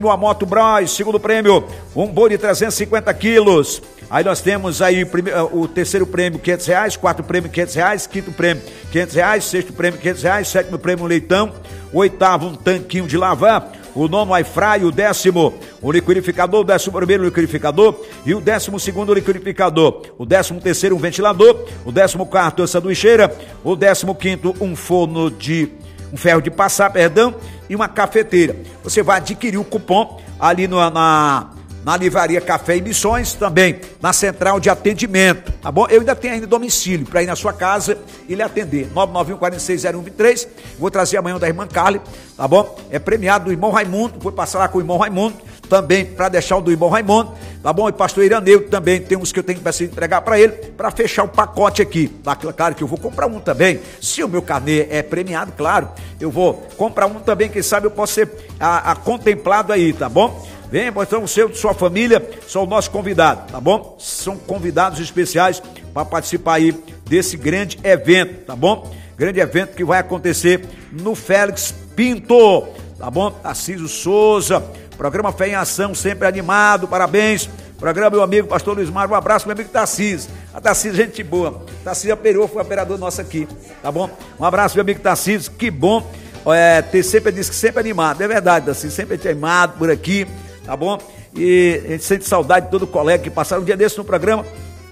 A Moto Bros, segundo prêmio, um boi de 350 quilos. Aí nós temos aí o terceiro prêmio, R$500, quarto prêmio, R$500, quinto prêmio, R$500, sexto prêmio, R$500, sétimo prêmio, um leitão, o oitavo, um tanquinho de lavar, o nono, air fry, o décimo, o liquidificador, o 11º, liquidificador, e o 12º, liquidificador, o 13º, um ventilador, o 14º, a sanduicheira, o 15º, um ferro de passar, perdão, e uma cafeteira. Você vai adquirir o cupom ali na livraria Café e Missões, também na central de atendimento, tá bom? Eu ainda tenho domicílio para ir na sua casa e lhe atender. 991-460123. Vou trazer amanhã da irmã Carly, tá bom? É premiado do irmão Raimundo, vou passar lá com o irmão Raimundo, também para deixar o do irmão Raimundo, tá bom? E pastor Iraneu também, tem uns que eu tenho que precisar entregar para ele, para fechar o pacote aqui. Tá claro que eu vou comprar um também. Se o meu carnê é premiado, claro, eu vou comprar um também, quem sabe eu posso ser contemplado aí, tá bom? Vem, então, sua família, são o nosso convidado, tá bom? São convidados especiais para participar aí desse grande evento, tá bom? Grande evento que vai acontecer no Félix Pinto, tá bom? Tarcísio Souza, programa Fé em Ação, sempre animado, parabéns. Programa, meu amigo, pastor Luiz Mário, um abraço, meu amigo Tarcísio. A Tarcísio, gente boa. Tarcísio operou, foi operador nosso aqui, tá bom? Um abraço, meu amigo Tarcísio, que bom. Sempre disse que sempre animado, é verdade, Tarcísio, sempre animado por aqui, tá bom? E a gente sente saudade de todo colega que passaram um dia desse no programa.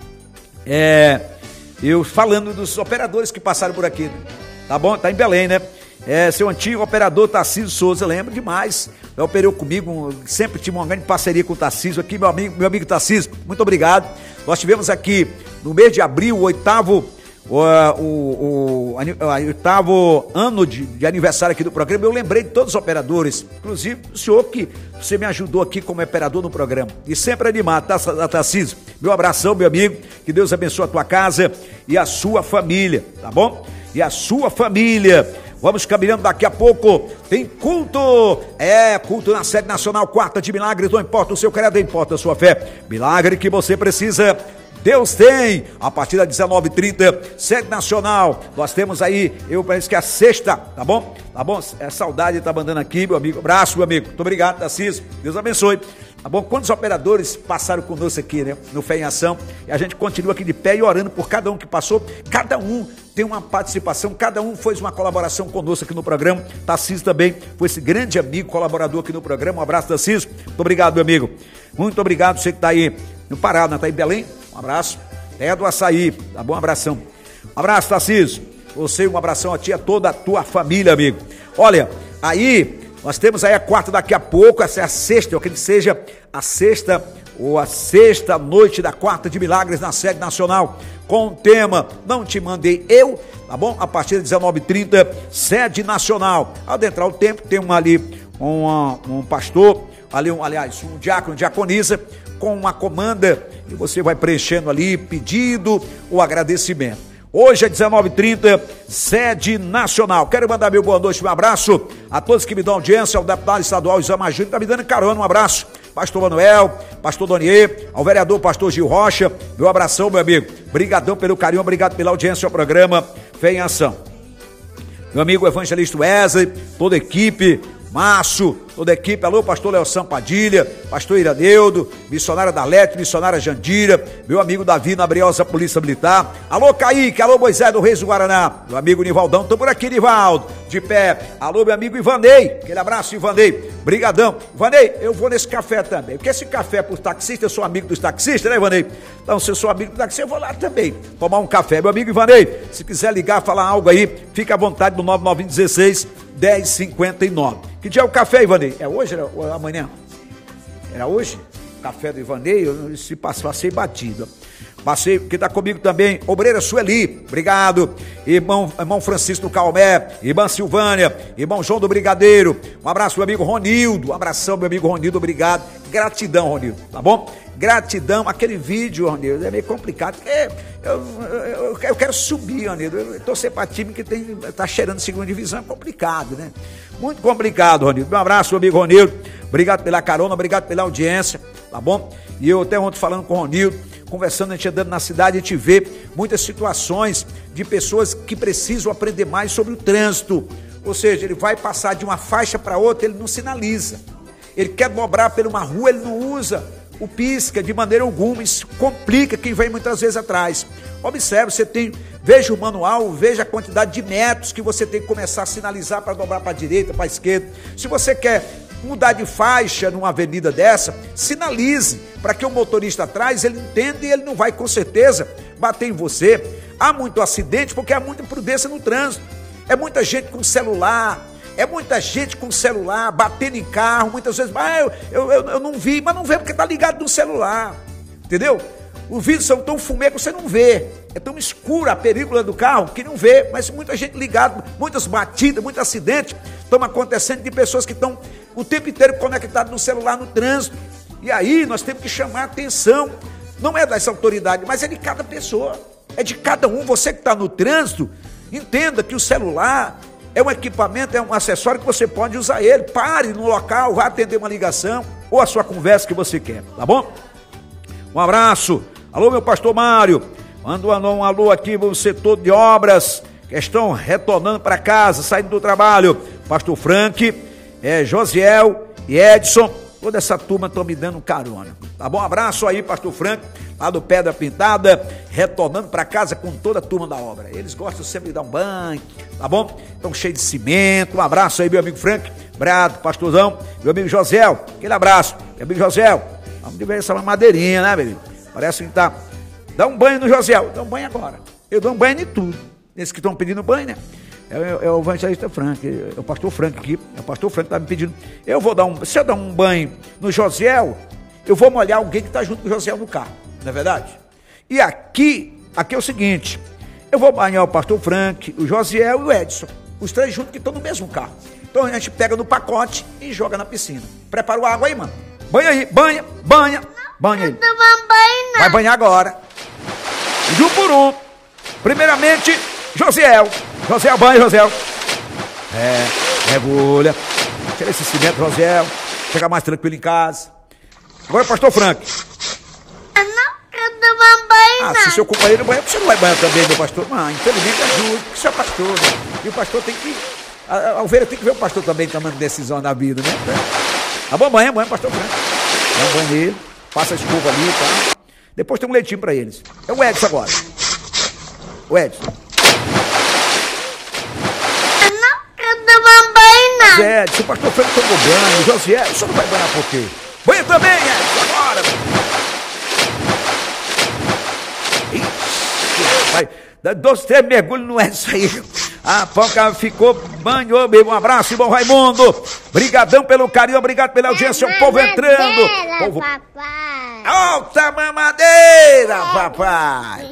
Eu falando dos operadores que passaram por aqui, tá bom? Tá em Belém, né? Seu antigo operador Tarcísio Souza, lembro demais. Operou comigo, sempre tive uma grande parceria com o Tarcísio aqui, meu amigo Tarcísio, muito obrigado. Nós tivemos aqui no mês de abril o oitavo ano de aniversário aqui do programa. Eu lembrei de todos os operadores, inclusive o senhor que você me ajudou aqui como operador no programa, e sempre animado, tá, Tarcísio? Meu abração, meu amigo, que Deus abençoe a tua casa e a sua família, tá bom? E a sua família. Vamos caminhando, daqui a pouco tem culto, culto na sede nacional, quarta de milagres, não importa o seu credo, não importa a sua fé, milagre que você precisa, Deus tem, a partir das 19h30, sede nacional, nós temos aí, eu penso que é a sexta, tá bom? Tá bom? Saudade tá mandando aqui, meu amigo, abraço, meu amigo, muito obrigado, Tarcísio, Deus abençoe, tá bom? Quantos operadores passaram conosco aqui, né, no Fé em Ação, e a gente continua aqui de pé e orando por cada um que passou, cada um tem uma participação, cada um fez uma colaboração conosco aqui no programa. Tarcísio também foi esse grande amigo, colaborador aqui no programa, um abraço, Tarcísio, muito obrigado, meu amigo, muito obrigado, você que tá aí no Pará, né, tá em Belém, um abraço, terra do açaí, tá bom? Um abração, um abraço, Tarcísio, você, um abração a ti, a toda a tua família, amigo. Olha, aí nós temos aí a quarta daqui a pouco, essa é a sexta, eu acredito que seja a sexta ou a sexta noite da quarta de milagres na sede nacional, com o tema Não Te Mandei Eu, tá bom? A partir das 19h30, sede nacional. Ao adentrar o tempo, tem um pastor, um diácono, diaconisa, com uma comanda, e você vai preenchendo ali pedido ou agradecimento. Hoje é 19h30, sede nacional. Quero mandar meu boa noite, um abraço a todos que me dão audiência, ao deputado estadual Isamar Júnior, tá me dando carona, um abraço. Pastor Manuel, pastor Donier, ao vereador pastor Gil Rocha, meu abração, meu amigo. Brigadão pelo carinho, obrigado pela audiência ao programa Fé em Ação. Meu amigo evangelista Wesley, toda a equipe, Márcio, toda a equipe, alô, pastor Leoção Padilha, pastor Iraneudo, missionária Darlete, missionária Jandira, meu amigo Davi na Briosa Polícia Militar, alô Kaique, alô Moisés do Reis do Guaraná, meu amigo Nivaldão, tô por aqui, Nivaldo, de pé, alô meu amigo Ivanei, aquele abraço, Ivanei, brigadão, Ivanei, eu vou nesse café também, porque esse café é pros taxistas, eu sou amigo dos taxistas, né, Ivanei? Então, se eu sou amigo do taxista, eu vou lá também, tomar um café, meu amigo Ivanei, se quiser ligar, falar algo aí, fica à vontade no 9916-1059. Que dia é o café, Ivanei? É hoje ou amanhã? Era hoje? Café do Ivanei, eu passei batido. Passei, que está comigo também, obreira Sueli, obrigado. Irmão Francisco do Calmé, irmã Silvânia, irmão João do Brigadeiro. Um abraço, meu amigo Ronildo. Um abração, meu amigo Ronildo, obrigado. Gratidão, Ronildo, tá bom? Gratidão, aquele vídeo, Ronildo, é meio complicado, porque eu quero subir, Ronildo. Eu torcer para time que tá cheirando segunda divisão, é complicado, né? Muito complicado, Ronildo. Um abraço, meu amigo Ronildo. Obrigado pela carona, obrigado pela audiência, tá bom? E eu até ontem falando com o Ronildo, conversando, a gente andando na cidade, a gente vê muitas situações de pessoas que precisam aprender mais sobre o trânsito. Ou seja, ele vai passar de uma faixa para outra, ele não sinaliza. ele quer dobrar por uma rua, ele não usa o pisca de maneira alguma, isso complica quem vem muitas vezes atrás. Observe, veja o manual, veja a quantidade de metros que você tem que começar a sinalizar para dobrar para a direita, para a esquerda. Se você quer mudar de faixa numa avenida dessa, sinalize para que o motorista atrás, ele entenda e ele não vai com certeza bater em você. Há muito acidente porque há muita imprudência no trânsito. É muita gente com celular, batendo em carro, muitas vezes, eu não vi, mas não vê porque está ligado no celular, entendeu? Os vidros são tão fumê que você não vê, é tão escura a película do carro que não vê, mas muita gente ligada, muitas batidas, muitos acidentes estão acontecendo de pessoas que estão o tempo inteiro conectadas no celular no trânsito, e aí nós temos que chamar a atenção, não é dessa autoridade, mas é de cada pessoa, é de cada um. Você que está no trânsito, entenda que o celular é um equipamento, é um acessório que você pode usar ele. Pare no local, vá atender uma ligação ou a sua conversa que você quer, tá bom? Um abraço. Alô, meu pastor Mário. Manda um alô aqui no setor de obras que estão retornando para casa, saindo do trabalho. Pastor Frank, Josiel e Edson. Toda essa turma estão me dando carona, tá bom? Um abraço aí, pastor Frank, lá do Pedra Pintada, retornando para casa com toda a turma da obra. Eles gostam sempre de dar um banho, tá bom? Estão cheios de cimento. Um abraço aí, meu amigo Frank, Brado, pastorzão, meu amigo Josiel, aquele abraço, meu amigo Josiel. Vamos ver essa madeirinha, né, meu amigo? Parece que tá. Dá um banho no Josiel, dá um banho agora. Eu dou um banho em tudo. Esses que estão pedindo banho, né? É o evangelista Frank, é o pastor Frank aqui, é o pastor Frank que está me pedindo. Se eu dar um banho no Josiel, eu vou molhar alguém que está junto com o Josiel no carro, não é verdade? E aqui é o seguinte, eu vou banhar o pastor Frank, o Josiel e o Edson, os três juntos que estão no mesmo carro. Então a gente pega no pacote e joga na piscina. Prepara a água aí, mano. Banha aí, banha aí. Vai banhar agora. De um por um. Primeiramente, Josiel, banho, Josiel. Mergulha. Tira esse cimento, Josiel. Chega mais tranquilo em casa. Agora, pastor Frank. Eu não quero tomar banho, não. Se seu companheiro banha, você não vai banhar também, meu pastor? Infelizmente ajude, porque você é pastor, né? E o pastor tem que... A ovelha tem que ver o pastor também tomando decisão na vida, né? Tá bom, banha, pastor Frank. Dá um banho nele, passa a escova ali, tá? Depois tem um leitinho pra eles. É o Edson agora. O Edson. Eu não quero tomar banho, não. Mas Edson, o pastor Frank tomou banho. José, o senhor não vai banhar por quê? Banha também, Edson, agora. Ixi, vai. Dá 2, 3 mergulhos no Edson aí. A Poca ficou banho, meu. Um abraço, irmão Raimundo. Brigadão pelo carinho, obrigado pela audiência. O povo entrando. Povo... Papai. Alta mamadeira, papai.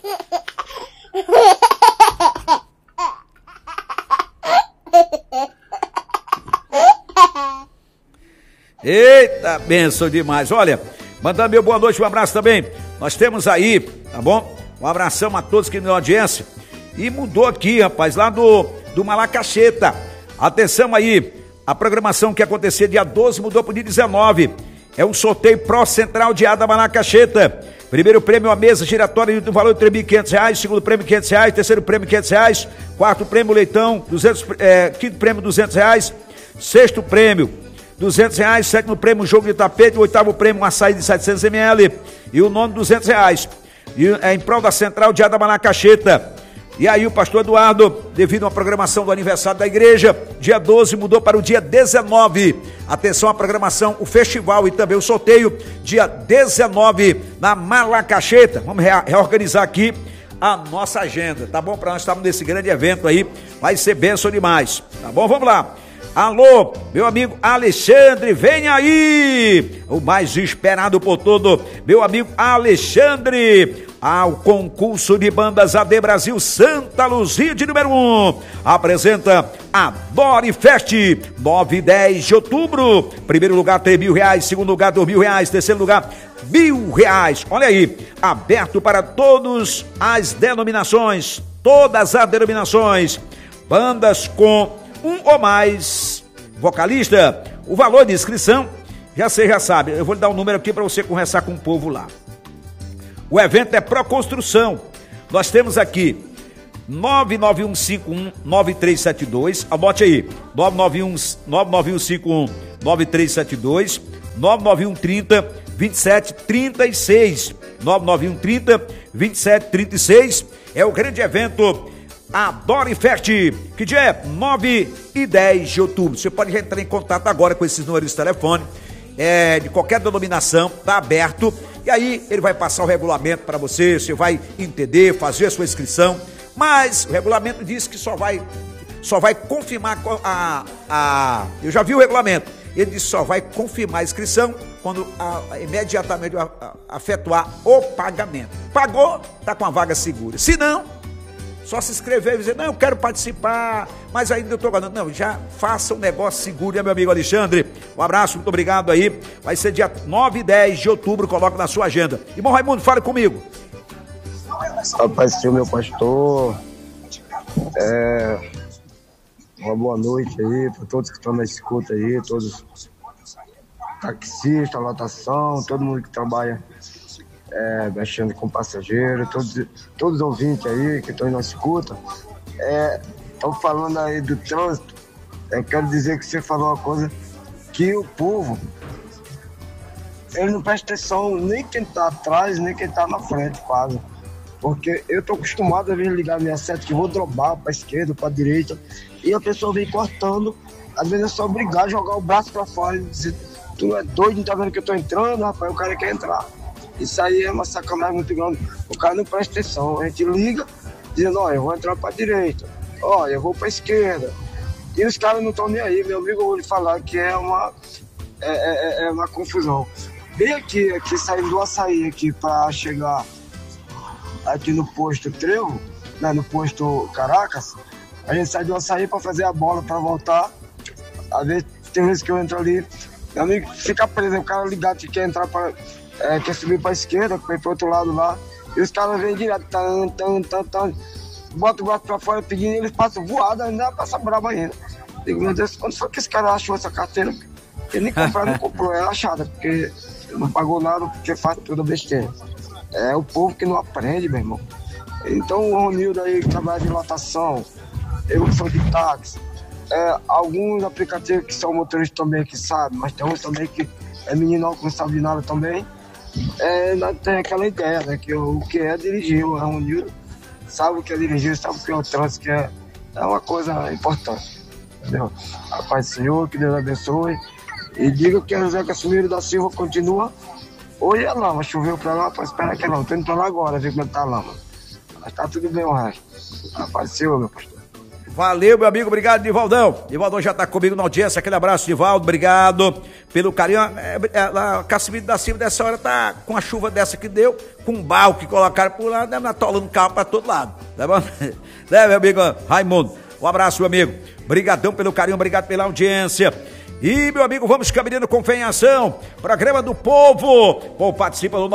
Eita, benção demais. Olha, mandando meu boa noite, um abraço também. Nós temos aí, tá bom? Um abração a todos que estão na audiência. E mudou aqui, rapaz, lá do Malacacheta. Atenção aí, a programação que acontecia dia 12 mudou para o dia 19. É um sorteio Pro Central de Ada Malacacheta. Primeiro prêmio, a mesa giratória do valor de R$3.500. Segundo prêmio, R$500. Terceiro prêmio, R$500. Quarto prêmio, leitão, quinto prêmio, R$200. Sexto prêmio, R$200. Sétimo prêmio, jogo de tapete. Oitavo prêmio, um açaí de 700 ml. E o nono, R$200. E é em prol da Central de Ada Malacacheta. E aí o pastor Eduardo, devido a uma programação do aniversário da igreja, dia 12 mudou para o dia 19. Atenção à programação, o festival e também o sorteio, dia 19 na Malacacheta. Vamos reorganizar aqui a nossa agenda, tá bom? Para nós estarmos nesse grande evento aí, vai ser bênção demais, tá bom? Vamos lá. Alô, meu amigo Alexandre, vem aí! O mais esperado por todo, meu amigo Alexandre, ao concurso de bandas AD Brasil Santa Luzia de número 1, apresenta a Dori Fest, 9 e 10 de outubro, primeiro lugar R$3.000, segundo lugar R$2.000, terceiro lugar R$1.000, olha aí, aberto para todas as denominações, bandas com um ou mais vocalista. O valor de inscrição, você já sabe, eu vou lhe dar um número aqui para você conversar com o povo lá. O evento é Pro Construção. Nós temos aqui 991519372, anote aí, 99151 9372 99130 2736. 99130 2736 é o grande evento Adore Fest, que dia é 9 e 10 de outubro. Você pode entrar em contato agora com esses números de telefone, de qualquer denominação, tá aberto. E aí ele vai passar o regulamento para você, você vai entender, fazer a sua inscrição. Mas o regulamento diz que só vai confirmar eu já vi o regulamento. Ele disse que só vai confirmar a inscrição quando imediatamente efetuar o pagamento. Pagou, tá com a vaga segura. Se não, só se inscrever e dizer, não, eu quero participar, mas ainda eu estou ganhando. Não, já faça um negócio seguro, né, meu amigo Alexandre? Um abraço, muito obrigado aí. Vai ser dia 9 e 10 de outubro, coloca na sua agenda. Irmão Raimundo, fale comigo. Rapaz, meu pastor, uma boa noite aí para todos que estão na escuta aí, todos taxistas, lotação, todo mundo que trabalha mexendo com passageiro, todos os ouvintes aí que estão na escuta. Estão falando aí do trânsito. Eu quero dizer que você falou uma coisa, que o povo, ele não presta atenção nem quem está atrás, nem quem está na frente, quase. Porque eu tô acostumado a vir ligar minha seta que vou drobar pra esquerda, pra direita, e a pessoa vem cortando. Às vezes é só obrigar a jogar o braço pra fora e dizer, tu é doido, não tá vendo que eu tô entrando, rapaz, o cara quer entrar. Isso aí é uma sacanagem muito grande. O cara não presta atenção. A gente liga dizendo, olha, eu vou entrar pra direita, olha, eu vou pra esquerda. E os caras não estão nem aí. Meu amigo ouviu falar que é uma confusão. Bem aqui saindo do Açaí aqui pra chegar aqui no posto Trevo, né, no posto Caracas, a gente sai do Açaí para fazer a bola para voltar. Às vezes, tem vezes que eu entro ali, meu amigo fica preso, o cara ligado que quer entrar quer subir para a esquerda, para ir para outro lado lá, e os caras vêm direto, bota o braço para fora pedindo, eles passam voado, ainda passa brava ainda. Digo, meu Deus, quando foi que esse cara achou essa carteira? Ele nem comprou, não comprou, é achada, porque não pagou nada, porque faz toda besteira. É o povo que não aprende, meu irmão. Então o Ronildo aí que trabalha de lotação, eu que sou de táxi, alguns aplicativos que são motoristas também que sabem, mas tem uns também que é menino que não sabe de nada também. Tem aquela ideia, né, que o que é dirigir, o Ronildo sabe o que é dirigir, sabe o que é o trânsito, que é uma coisa importante. Entendeu? A paz do Senhor, que Deus abençoe. E diga que a José Casimiro da Silva continua. Hoje é lama, choveu pra lá, espera que não, tô indo pra lá agora, ver como é que tá a lama. Mas tá tudo bem o resto. Apareceu, meu pastor. Valeu, meu amigo, obrigado, Nivaldão. Nivaldão já tá comigo na audiência, aquele abraço, Nivaldo, obrigado pelo carinho. A Casimiro da Silva dessa hora tá com a chuva dessa que deu, com um barro que colocaram por lá, deve atolando o carro pra todo lado, tá bom? Né, meu amigo Raimundo? Um abraço, meu amigo. Obrigadão pelo carinho, obrigado pela audiência. E, meu amigo, vamos caminhando com fé em ação. Programa do Povo. Povo participa do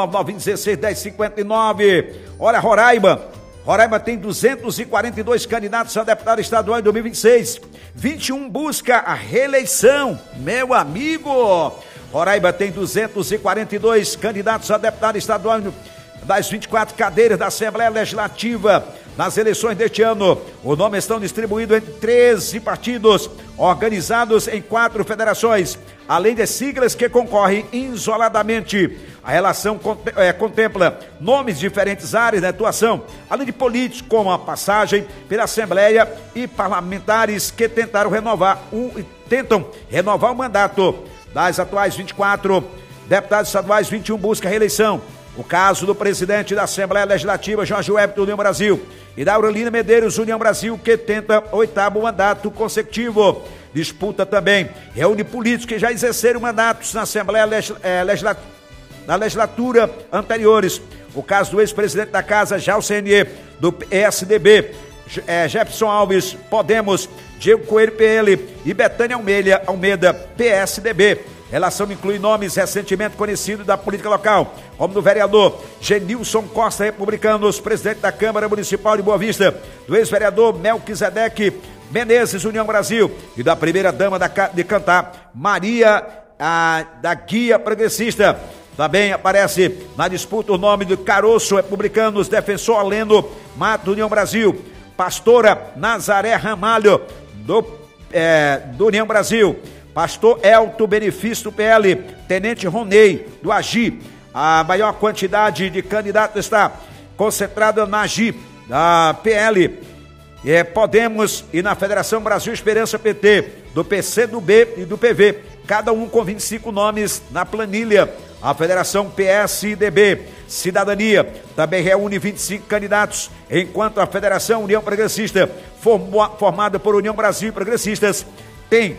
9916-1059. Olha, Roraima tem 242 candidatos a deputado estadual em 2026. 21 busca a reeleição. Meu amigo, Roraima tem 242 candidatos a deputado estadual das 24 cadeiras da Assembleia Legislativa. Nas eleições deste ano, os nomes estão distribuídos entre 13 partidos, organizados em 4 federações, além de siglas que concorrem isoladamente. A relação contempla nomes de diferentes áreas de atuação, além de políticos como a passagem pela Assembleia e parlamentares que tentam renovar o mandato. Das atuais 24 deputados estaduais, 21 buscam a reeleição. O caso do presidente da Assembleia Legislativa, Jorge Webber, do União Brasil, e da Aurelina Medeiros, União Brasil, que tenta 8º mandato consecutivo. Disputa também reúne políticos que já exerceram mandatos na Assembleia na legislatura anteriores. O caso do ex-presidente da Casa, Jalcenier, do PSDB, Jefferson Alves, Podemos, Diego Coelho, PL, e Betânia Almeida, PSDB. Relação inclui nomes recentemente conhecidos da política local, como do vereador Genilson Costa, Republicanos, presidente da Câmara Municipal de Boa Vista, do ex-vereador Melquisedeque Menezes, União Brasil, e da primeira-dama de Cantar, Maria da Guia Progressista. Também aparece na disputa o nome do Caroço, Republicanos, defensor Aleno Mato, União Brasil, pastora Nazaré Ramalho, do União Brasil, Pastor Elton, benefício do PL. Tenente Ronei, do AGI. A maior quantidade de candidatos está concentrada na AGI, da PL. Podemos e na Federação Brasil Esperança PT, do PC, do B e do PV. Cada um com 25 nomes na planilha. A Federação PSDB Cidadania também reúne 25 candidatos, enquanto a Federação União Progressista, formada por União Brasil e Progressistas, tem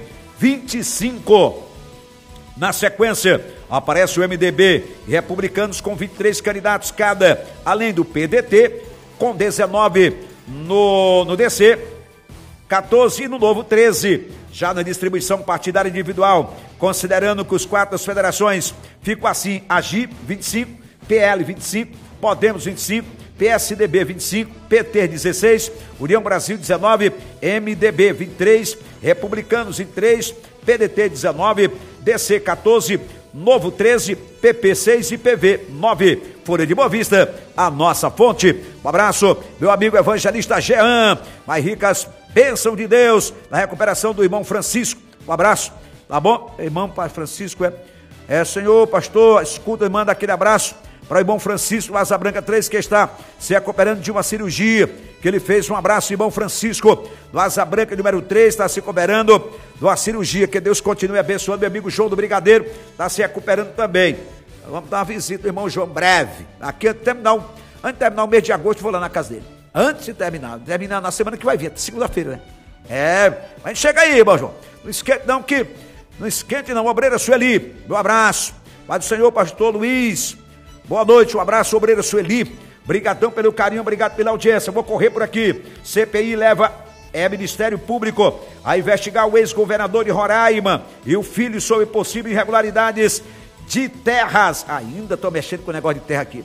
25. Na sequência, aparece o MDB e Republicanos com 23 candidatos cada, além do PDT com 19 no DC, 14 e no Novo 13. Já na distribuição partidária individual, considerando que os quatro das federações ficam assim: AGI 25, PL 25, Podemos 25, PSDB 25, PT 16, União Brasil 19, MDB 23, Republicanos 23, PDT 19, DC 14, Novo 13, PP 6 e PV 9. Folha de Boa Vista, a nossa fonte. Um abraço, meu amigo evangelista Jean. Mais ricas bênção de Deus na recuperação do irmão Francisco. Um abraço, tá bom? Irmão Pai Francisco, Senhor, pastor, escuta e manda aquele abraço para o irmão Francisco Asa Branca 3, que está se recuperando de uma cirurgia que ele fez. Um abraço, irmão Francisco Asa Branca número 3, está se recuperando de uma cirurgia. Que Deus continue abençoando. Meu amigo João do Brigadeiro está se recuperando também. Vamos dar uma visita ao irmão João breve, aqui antes de terminar o mês de agosto. Vou lá na casa dele, antes de terminar na semana que vai vir, segunda-feira, né? Mas chega aí, irmão João, não esquente não, obreira Sueli, meu abraço. Pai do Senhor, pastor Luiz, boa noite, um abraço, obreira Sueli, brigadão pelo carinho, obrigado pela audiência. Vou correr por aqui. CPI leva Ministério Público a investigar o ex-governador de Roraima e o filho sobre possíveis irregularidades de terras. Ainda estou mexendo com o negócio de terra aqui.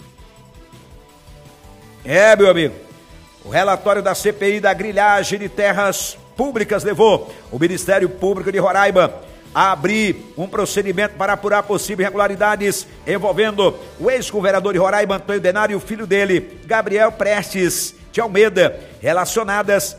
Meu amigo, o relatório da CPI da grilhagem de terras públicas levou o Ministério Público de Roraima a abrir um procedimento para apurar possíveis irregularidades envolvendo o ex-governador de Roraima, Antônio Denário, e o filho dele, Gabriel Prestes de Almeida, relacionadas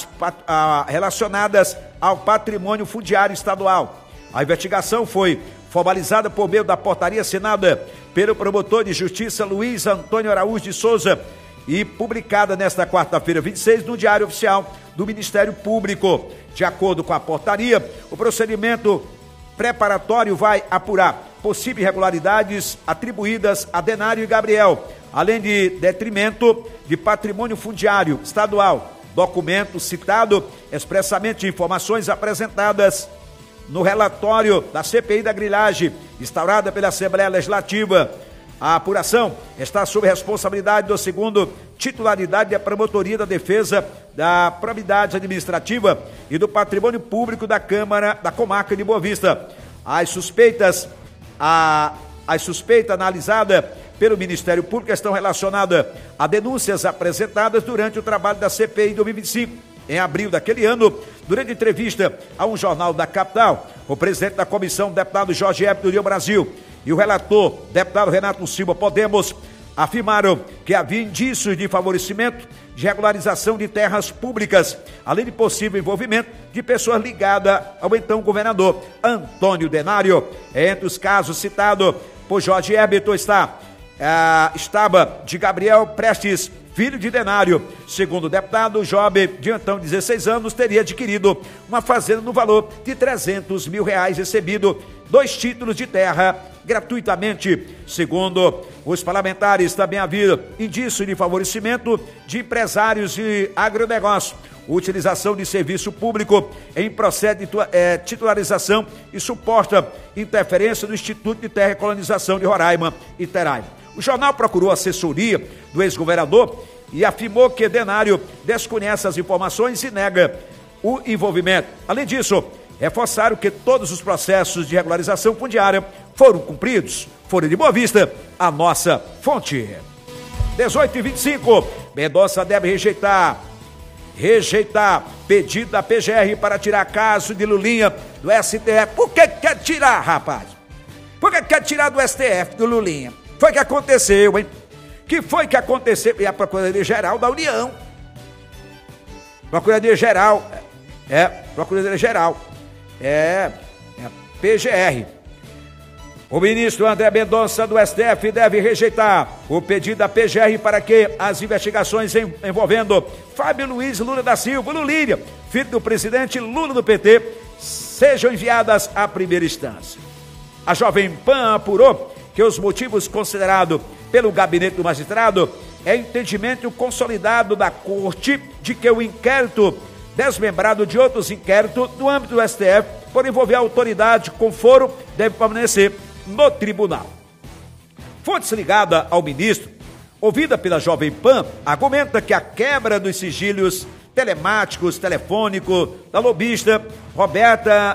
ao patrimônio fundiário estadual. A investigação foi formalizada por meio da portaria assinada pelo promotor de justiça Luiz Antônio Araújo de Souza e publicada nesta quarta-feira 26 no Diário Oficial do Ministério Público. De acordo com a portaria, o procedimento preparatório vai apurar possíveis irregularidades atribuídas a Denário e Gabriel, além de detrimento de patrimônio fundiário estadual. Documento citado expressamente de informações apresentadas no relatório da CPI da grilhagem, instaurada pela Assembleia Legislativa. A apuração está sob responsabilidade do segundo titularidade da Promotoria da Defesa da Probidade Administrativa e do Patrimônio Público da Comarca de Boa Vista. As suspeitas analisadas pelo Ministério Público estão relacionadas a denúncias apresentadas durante o trabalho da CPI 2025. Em abril daquele ano, durante entrevista a um jornal da capital, o presidente da comissão, deputado Jorge Hebe do União Brasil, e o relator, deputado Renato Silva, Podemos, afirmaram que havia indícios de favorecimento de regularização de terras públicas, além de possível envolvimento de pessoas ligadas ao então governador Antônio Denário. Entre os casos citados por Jorge Herberto estava de Gabriel Prestes, filho de Denário. Segundo o deputado, o jovem de então 16 anos teria adquirido uma fazenda no valor de R$300 mil, recebido 2 títulos de terra gratuitamente. Segundo os parlamentares, também havia indício de favorecimento de empresários de agronegócio, utilização de serviço público em processo de titularização e suposta interferência do Instituto de Terra e Colonização de Roraima e Teraima. O jornal procurou assessoria do ex-governador e afirmou que Denário desconhece as informações e nega o envolvimento. Além disso, reforçaram que todos os processos de regularização fundiária foram cumpridos. Folha de Boa Vista, a nossa fonte. 18h25, Mendonça deve rejeitar pedido da PGR para tirar caso de Lulinha do STF. Por que quer tirar, rapaz? Por que quer tirar do STF do Lulinha? Foi que aconteceu, hein? Que foi que aconteceu? E a Procuradoria-Geral da União. Procuradoria-Geral. É PGR. O ministro André Mendonça do STF deve rejeitar o pedido da PGR para que as investigações envolvendo Fábio Luiz Lula da Silva, Lulinha, filho do presidente Lula do PT, sejam enviadas à primeira instância. A Jovem Pan apurou que os motivos considerados pelo gabinete do magistrado é entendimento consolidado da Corte de que o inquérito desmembrado de outros inquéritos do âmbito do STF por envolver a autoridade com foro deve permanecer no tribunal. Fontes ligadas ao ministro, ouvida pela Jovem Pan, argumenta que a quebra dos sigilos telemáticos, telefônicos da lobista Roberta,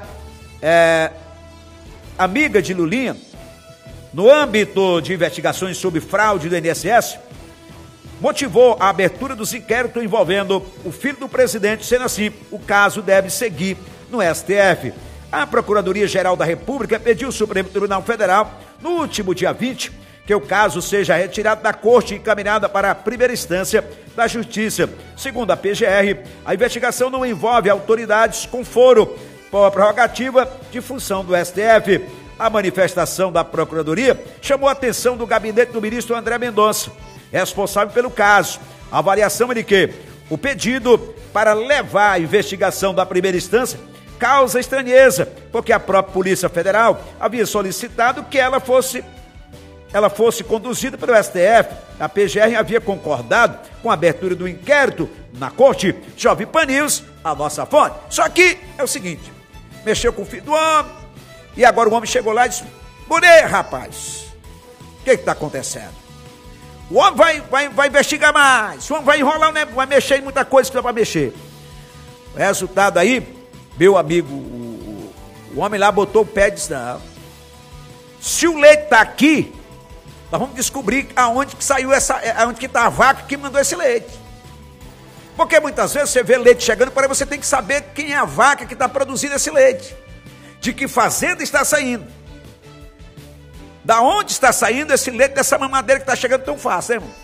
amiga de Lulinha, no âmbito de investigações sobre fraude do INSS, motivou a abertura dos inquéritos envolvendo o filho do presidente, sendo assim, o caso deve seguir no STF. A Procuradoria-Geral da República pediu ao Supremo Tribunal Federal, no último dia 20, que o caso seja retirado da Corte e encaminhado para a primeira instância da Justiça. Segundo a PGR, a investigação não envolve autoridades com foro por prerrogativa de função do STF. A manifestação da Procuradoria chamou a atenção do gabinete do ministro André Mendonça, responsável pelo caso. A avaliação é de que o pedido para levar a investigação da primeira instância causa estranheza, porque a própria Polícia Federal havia solicitado que ela fosse conduzida pelo STF. A PGR havia concordado com a abertura do inquérito na Corte. Jovem Pan News, a nossa fonte. Só que é o seguinte, mexeu com o filho do homem, e agora o homem chegou lá e disse: "Murei, rapaz, o que está acontecendo?" O homem vai investigar mais, o homem vai enrolar, né? Vai mexer em muita coisa que dá para mexer. O resultado aí, meu amigo, o homem lá botou o pé e disse: "Não, se o leite está aqui, nós vamos descobrir aonde que saiu aonde que está a vaca que mandou esse leite." Porque muitas vezes você vê leite chegando, para você tem que saber quem é a vaca que está produzindo esse leite, de que fazenda está saindo, da onde está saindo esse leite dessa mamadeira que está chegando tão fácil, hein, irmão?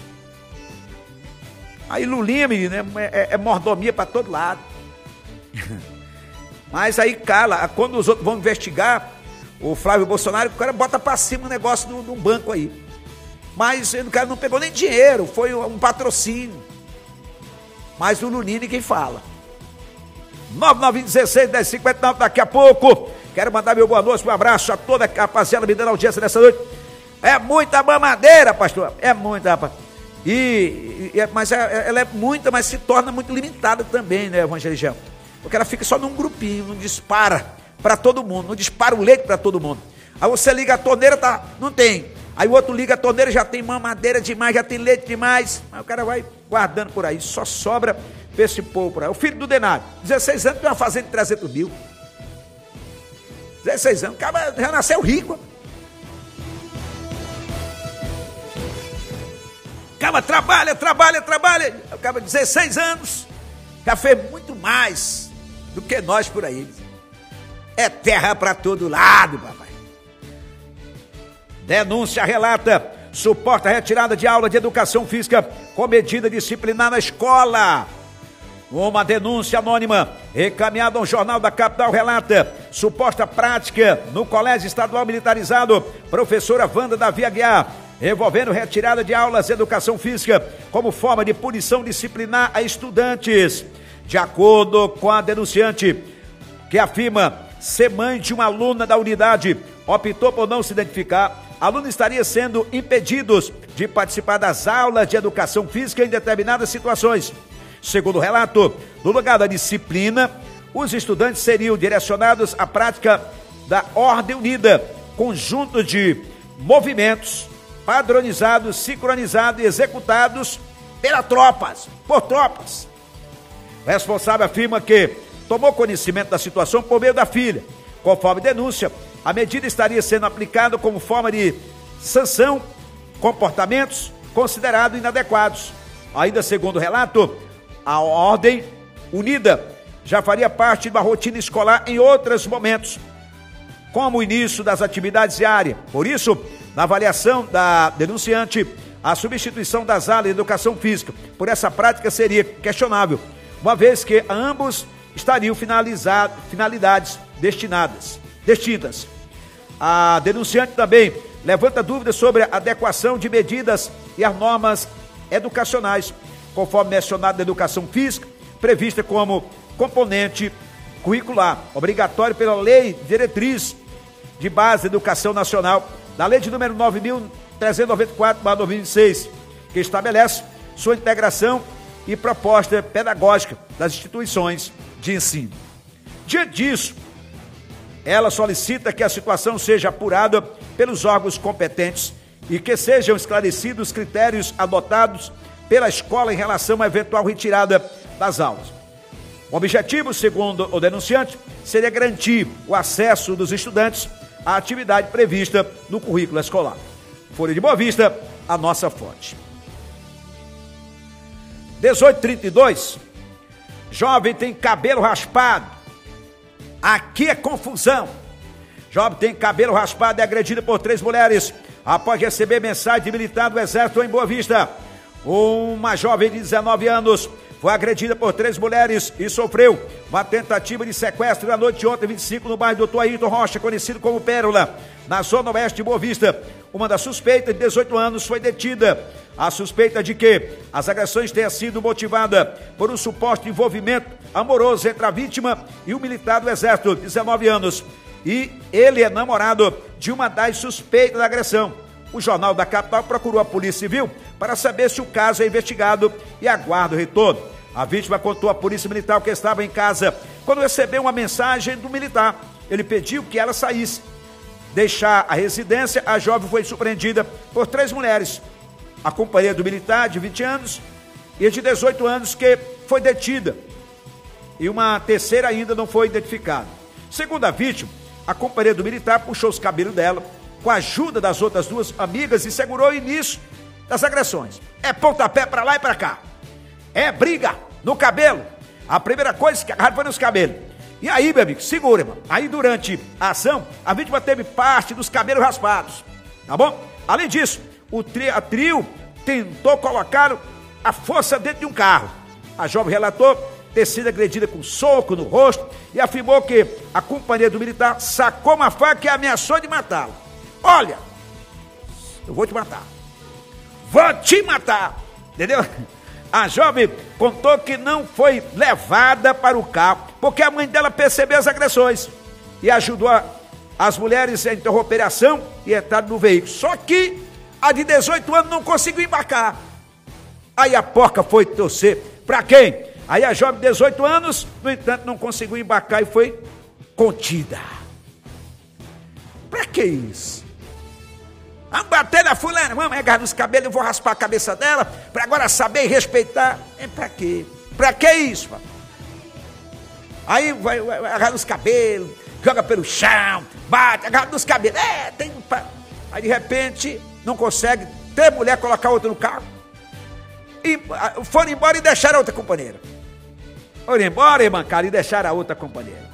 Aí Lulinha, menino, é mordomia para todo lado. Mas aí cala, quando os outros vão investigar o Flávio Bolsonaro, o cara bota para cima o negócio de um banco aí. Mas o cara não pegou nem dinheiro, foi um patrocínio. Mas o Lulinha ninguém fala. 9916-1059, daqui a pouco. Quero mandar meu boa noite, um abraço a toda a rapaziada me dando audiência nessa noite. É muita mamadeira, pastor. É muita, rapaz. Mas ela é muita, mas se torna muito limitada também, né, Evangelizão? Porque ela fica só num grupinho, não dispara para todo mundo, não dispara o leite para todo mundo. Aí você liga a torneira, não tem. Aí o outro liga a torneira, já tem mamadeira demais, já tem leite demais. Aí o cara vai guardando por aí, só sobra pra esse povo por aí. O filho do Denário, 16 anos, tem uma fazenda de 300 mil. 16 anos, o cara já nasceu rico. O cara trabalha. O cara 16 anos, já fez muito mais do que nós por aí. É terra para todo lado, papai. Denúncia relata suporta retirada de aula de educação física com medida disciplinar na escola. Uma denúncia anônima encaminhada ao Jornal da Capital relata suposta prática no Colégio Estadual Militarizado Professora Wanda Davi Aguiar, envolvendo retirada de aulas de educação física como forma de punição disciplinar a estudantes. De acordo com a denunciante, que afirma ser mãe de uma aluna da unidade, optou por não se identificar, a aluna estaria sendo impedidos de participar das aulas de educação física em determinadas situações. Segundo o relato, no lugar da disciplina, os estudantes seriam direcionados à prática da Ordem Unida, conjunto de movimentos padronizados, sincronizados e executados por tropas. O responsável afirma que tomou conhecimento da situação por meio da filha. Conforme denúncia, a medida estaria sendo aplicada como forma de sanção comportamentos considerados inadequados. Ainda segundo o relato, a Ordem Unida já faria parte de uma rotina escolar em outros momentos, como o início das atividades diárias. Por isso, na avaliação da denunciante, a substituição das aulas de educação física por essa prática seria questionável, uma vez que ambos estariam finalidades distintas. A denunciante também levanta dúvidas sobre a adequação de medidas e as normas educacionais, conforme mencionado na educação física, prevista como componente curricular, obrigatório pela Lei Diretriz de Base da Educação Nacional, da Lei de número 9.394/2006, que estabelece sua integração e proposta pedagógica das instituições de ensino. Diante disso, ela solicita que a situação seja apurada pelos órgãos competentes e que sejam esclarecidos os critérios adotados pela escola em relação à eventual retirada das aulas. O objetivo, segundo o denunciante, seria garantir o acesso dos estudantes à atividade prevista no currículo escolar. Folha de Boa Vista, a nossa fonte. 18h32, jovem tem cabelo raspado. Aqui é confusão. Jovem tem cabelo raspado e é agredida por 3 mulheres após receber mensagem de militar do Exército em Boa Vista. Uma jovem de 19 anos foi agredida por 3 mulheres e sofreu uma tentativa de sequestro na noite de ontem, 25, no bairro Dr. Ayrton Rocha, conhecido como Pérola, na zona oeste de Boa Vista. Uma das suspeitas, de 18 anos, foi detida. A suspeita de que as agressões tenham sido motivadas por um suposto envolvimento amoroso entre a vítima e o militar do Exército, 19 anos. E ele é namorado de uma das suspeitas da agressão. O Jornal da Capital procurou a Polícia Civil para saber se o caso é investigado e aguarda o retorno. A vítima contou à Polícia Militar que estava em casa quando recebeu uma mensagem do militar. Ele pediu que ela saísse. Deixar a residência, a jovem foi surpreendida por 3 mulheres. A companheira do militar, de 20 anos, e de 18 anos, que foi detida. E uma terceira ainda não foi identificada. Segundo a vítima, a companheira do militar puxou os cabelos dela, com a ajuda das outras 2 amigas, e segurou o início das agressões. É pontapé pra lá e pra cá. É briga no cabelo. A primeira coisa que agarraram foi nos cabelos. E aí, meu amigo, segura, irmão. Aí, durante a ação, a vítima teve parte dos cabelos raspados. Tá bom? Além disso, a trio tentou colocar a força dentro de um carro. A jovem relatou ter sido agredida com soco no rosto e afirmou que a companheira do militar sacou uma faca e ameaçou de matá-la. Olha, eu vou te matar. Vou te matar. Entendeu? A jovem contou que não foi levada para o carro porque a mãe dela percebeu as agressões e ajudou as mulheres a interromper a ação e entrar no veículo. Só que a de 18 anos não conseguiu embarcar. Aí a porca foi torcer. Pra quem? Aí a jovem de 18 anos, no entanto, não conseguiu embarcar e foi contida. Pra que isso? Vamos bater na fulana, vamos agarrar nos cabelos, eu vou raspar a cabeça dela, pra agora saber e respeitar. É pra quê? Pra que isso? Mano? Aí vai agarrar nos cabelos, joga pelo chão, bate, agarra nos cabelos. Aí de repente não consegue, 3 mulheres colocar outra no carro. E foram embora e deixaram a outra companheira. Foram embora, irmã cara, e deixaram a outra companheira.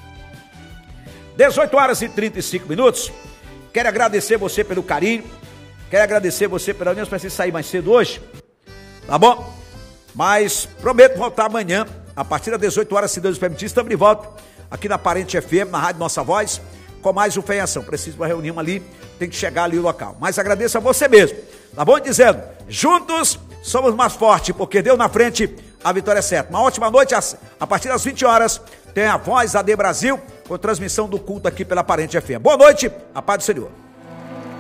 18h35. Quero agradecer você pelo carinho. Quero agradecer você pela união. Preciso sair mais cedo hoje, tá bom? Mas prometo voltar amanhã, a partir das 18 horas, se Deus permitir. Estamos de volta aqui na Parente FM, na Rádio Nossa Voz, com mais um Fé em Ação. Preciso de uma reunião ali, tem que chegar ali o local. Mas agradeço a você mesmo, tá bom? Dizendo, juntos somos mais fortes, porque Deus na frente, a vitória é certa. Uma ótima noite, a partir das 20 horas, tem a Voz AD Brasil, com transmissão do culto aqui pela Parente FM. Boa noite, a paz do Senhor.